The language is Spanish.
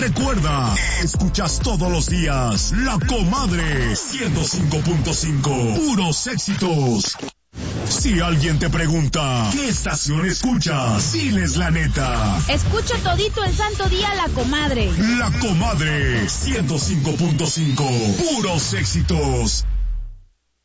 Recuerda, escuchas todos los días La Comadre 105.5. Puros éxitos. Si alguien te pregunta, ¿qué estación escuchas? Diles la neta. Escucho todito el santo día La Comadre. La Comadre 105.5. Puros éxitos.